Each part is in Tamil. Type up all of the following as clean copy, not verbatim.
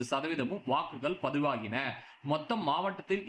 சதவீதமும் வாக்குகள் பதிவாகின. மொத்தம் மாவட்டத்தில்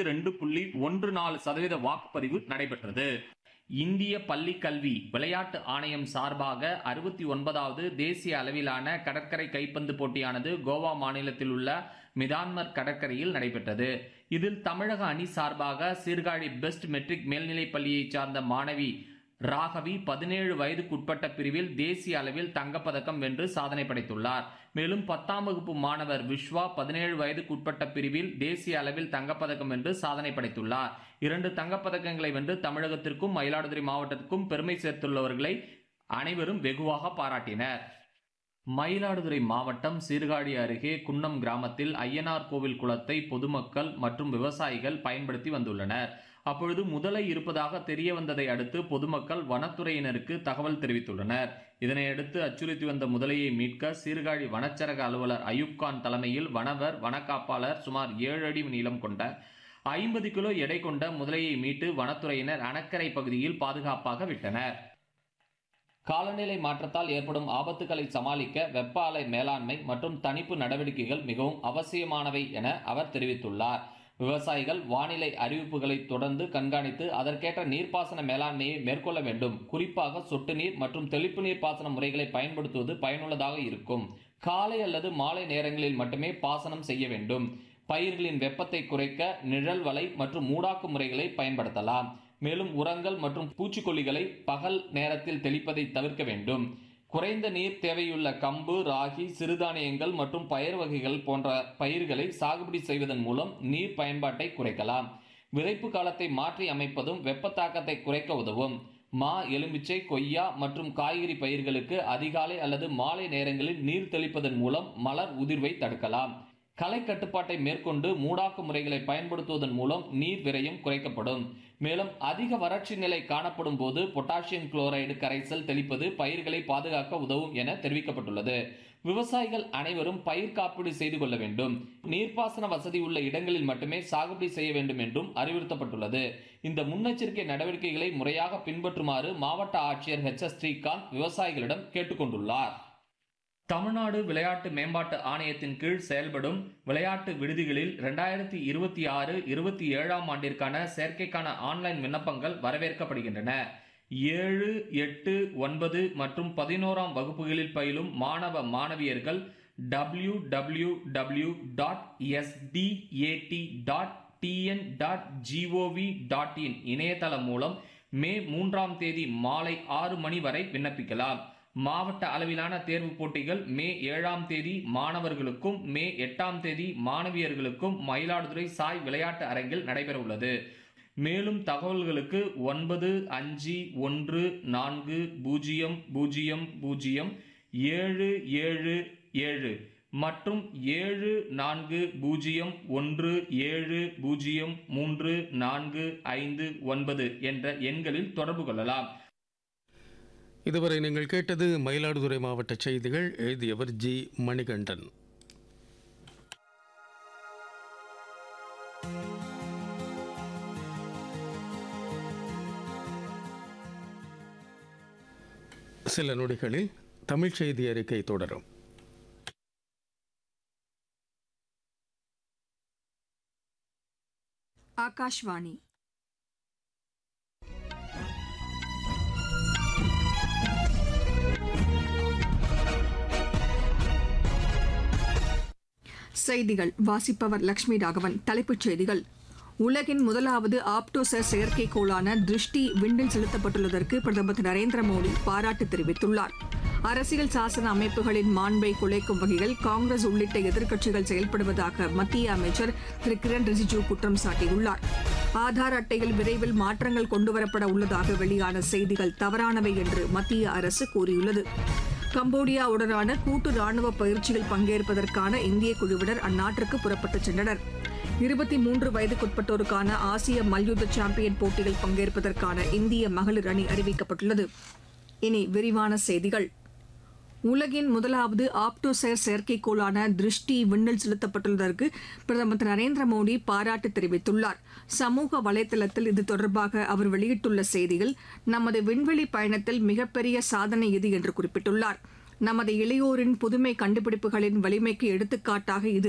82.14% வாக்குப்பதிவு நடைபெற்றது. இந்திய பள்ளி கல்வி விளையாட்டு ஆணையம் சார்பாக 69வது தேசிய அளவிலான கடற்கரை கைப்பந்து போட்டியானது கோவா மாநிலத்தில் உள்ள மிதான்மர் கடற்கரையில் நடைபெற்றது. இதில் தமிழக அணி சார்பாக சீர்காழி பெஸ்ட் மெட்ரிக் மேல்நிலைப் பள்ளியை சார்ந்த மாணவி ராகவி 17 வயதுக்குட்பட்ட பிரிவில் தேசிய அளவில் தங்கப்பதக்கம் வென்று சாதனை படைத்துள்ளார். மேலும் 10ஆம் வகுப்பு மாணவர் விஸ்வா 17 வயதுக்குட்பட்ட பிரிவில் தேசிய அளவில் தங்கப்பதக்கம் வென்று சாதனை படைத்துள்ளார். 2 தங்கப்பதக்கங்களை வென்று தமிழகத்திற்கும் மயிலாடுதுறை மாவட்டத்திற்கும் பெருமை சேர்த்துள்ளவர்களை அனைவரும் வெகுவாக பாராட்டினர். மயிலாடுதுறை மாவட்டம் சீர்காழி அருகே குன்னம் கிராமத்தில் ஐயனார் கோவில் குளத்தை பொதுமக்கள் மற்றும் விவசாயிகள் பயன்படுத்தி வந்துள்ளனர். அப்பொழுது முதலை இருப்பதாக தெரிய வந்ததை அடுத்து பொதுமக்கள் வனத்துறையினருக்கு தகவல் தெரிவித்துள்ளனர். இதனையடுத்து அச்சுறுத்தி வந்த முதலையை மீட்க சீர்காழி வனச்சரக அலுவலர் அயூப்கான் தலைமையில் வனவர் வனக்காப்பாளர் சுமார் 7 அடி நீளம் கொண்ட 50 கிலோ எடை கொண்ட முதலையை மீட்டு வனத்துறையினர் அணக்கரை பகுதியில் பாதுகாப்பாக விட்டனர். காலநிலை மாற்றத்தால் ஏற்படும் ஆபத்துக்களை சமாளிக்க வெப்ப அலை மேலாண்மை மற்றும் தணிப்பு நடவடிக்கைகள் மிகவும் அவசியமானவை என அவர் தெரிவித்துள்ளார். விவசாயிகள் வானிலை அறிவிப்புகளை தொடர்ந்து கண்காணித்து அதற்கேற்ற நீர்ப்பாசன மேலாண்மையை மேற்கொள்ள வேண்டும். குறிப்பாக சொட்டு நீர் மற்றும் தெளிப்பு நீர் பாசன முறைகளை பயன்படுத்துவது பயனுள்ளதாக இருக்கும். காலை அல்லது மாலை நேரங்களில் மட்டுமே பாசனம் செய்ய வேண்டும். பயிர்களின் வெப்பத்தை குறைக்க நிழல் வலை மற்றும் மூடாக்கு முறைகளை பயன்படுத்தலாம். மேலும் உரங்கள் மற்றும் பூச்சிக்கொல்லிகளை பகல் நேரத்தில் தெளிப்பதை தவிர்க்க வேண்டும். குறைந்த நீர் தேவையுள்ள கம்பு, ராகி, சிறுதானியங்கள் மற்றும் பயிர் வகைகள் போன்ற பயிர்களை சாகுபடி செய்வதன் மூலம் நீர் பயன்பாட்டை குறைக்கலாம். விதைப்பு காலத்தை மாற்றி அமைப்பதும் வெப்ப தாக்கத்தை குறைக்க உதவும். மா, எலுமிச்சை, கொய்யா மற்றும் காய்கறி பயிர்களுக்கு அதிகாலை அல்லது மாலை நேரங்களில் நீர் தெளிப்பதன் மூலம் மலர் உதிர்வை தடுக்கலாம். களை கட்டுப்பாட்டை மேற்கொண்டு மூடாக்கு முறைகளை பயன்படுத்துவதன் மூலம் நீர் விரயம் குறைக்கப்படும். மேலும் அதிக வறட்சி நிலை காணப்படும் போது பொட்டாசியம் குளோரைடு கரைசல் தெளிப்பது பயிர்களை பாதுகாக்க உதவும் என தெரிவிக்கப்பட்டுள்ளது. விவசாயிகள் அனைவரும் பயிர் காப்பீடு செய்து கொள்ள வேண்டும். நீர்ப்பாசன வசதி உள்ள இடங்களில் மட்டுமே சாகுபடி செய்ய வேண்டும் என்றும் அறிவுறுத்தப்பட்டுள்ளது. இந்த முன்னெச்சரிக்கை நடவடிக்கைகளை முறையாக பின்பற்றுமாறு மாவட்ட ஆட்சியர் H.S. ஸ்ரீகாந்த் விவசாயிகளிடம் கேட்டுக்கொண்டுள்ளார். தமிழ்நாடு விளையாட்டு மேம்பாட்டு ஆணையத்தின் கீழ் செயல்படும் விளையாட்டு விடுதிகளில் 2026-27ஆம் ஆண்டிற்கான சேர்க்கைக்கான ஆன்லைன் விண்ணப்பங்கள் வரவேற்கப்படுகின்றன. 7, 8, 9 மற்றும் 11ஆம் வகுப்புகளில் பயிலும் மாணவ மாணவியர்கள் www.sdat.tn.gov.in இணையதளம் மூலம் மே 3ஆம் தேதி மாலை 6 மணி வரை விண்ணப்பிக்கலாம். மாவட்ட அளவிலான தேர்வு போட்டிகள் மே 7ஆம் தேதி மாணவர்களுக்கும் மே 8ஆம் தேதி மாணவியர்களுக்கும் மயிலாடுதுறை சாய் விளையாட்டு அரங்கில் நடைபெற உள்ளது. மேலும் தகவல்களுக்கு 9540007777 மற்றும் 7401703459 என்ற எண்களில் தொடர்பு கொள்ளலாம். இதுவரை நீங்கள் கேட்டது மயிலாடுதுறை மாவட்ட செய்திகள். எழுதியவர் ஜி. மணிகண்டன். சில நொடிகளில் தமிழ் செய்தி அறிக்கை தொடரும். ஆகாஷ்வாணி. செய்திகள் வாசிப்பவர் லட்சுமி ராகவன். தலைப்புச் செய்திகள்: உலகின் முதலாவது ஆப்டோசர் செயற்கைக்கோளான திருஷ்டி விண்ணில் செலுத்தப்பட்டுள்ளதற்கு பிரதமர் திரு நரேந்திர மோடி பாராட்டு தெரிவித்துள்ளார். அரசியல் சாசன அமைப்புகளின் மாண்பை குலைக்கும் வகையில் காங்கிரஸ் உள்ளிட்ட எதிர்க்கட்சிகள் செயல்படுவதாக மத்திய அமைச்சர் திரு கிரண் ரிஜிஜூ குற்றம் சாட்டியுள்ளார். ஆதார் அட்டையில் விரைவில் மாற்றங்கள் கொண்டுவரப்பட உள்ளதாக வெளியான செய்திகள் தவறானவை என்று மத்திய அரசு கூறியுள்ளது. கம்போடியாவுடனான கூட்டு ராணுவ பயிற்சியில் பங்கேற்பதற்கான இந்திய குழுவினர் அந்நாட்டிற்கு புறப்பட்டுச் சென்றனர். 23 வயதுக்குட்பட்டோருக்கான ஆசிய மல்யுத்த சாம்பியன் போட்டியில் பங்கேற்பதற்கான இந்திய மகளிர் அணி அறிவிக்கப்பட்டுள்ளது. இனி விரிவான செய்திகள். உலகின் முதலாவது ஆப்டோசர் செயற்கைக்கோளான திருஷ்டி விண்ணில் செலுத்தப்பட்டுள்ளதற்கு பிரதமர் திரு நரேந்திர மோடி பாராட்டு தெரிவித்துள்ளார். சமூக வலைதளத்தில் இது தொடர்பாக அவர் வெளியிட்டுள்ள செய்தியில், நமது விண்வெளி பயணத்தில் மிகப்பெரிய சாதனை இது என்று குறிப்பிட்டுள்ளார். நமது இளையோரின் புதுமை கண்டுபிடிப்புகளின் வலிமைக்கு எடுத்துக்காட்டாக இது